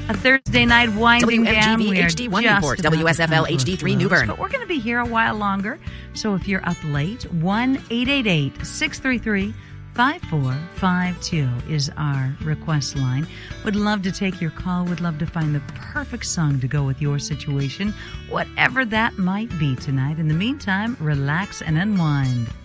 A Thursday night winding down. WMGV We are HD1 just report, about WSFL to HD3 close, Newbern. But we're going to be here a while longer. So if you're up late, 1-888-633-5452 is our request line. Would love to take your call. Would love to find the perfect song to go with your situation, whatever that might be tonight. In the meantime, relax and unwind.